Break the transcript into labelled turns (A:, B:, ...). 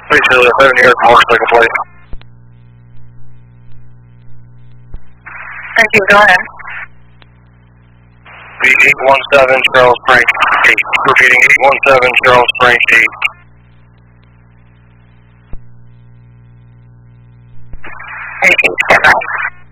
A: Please, 7 New York, motorcycle plate.
B: Thank you, go ahead.
A: B817 Charles Frank 8. Repeating 817 Charles Frank 8.
B: Thank you, stand by.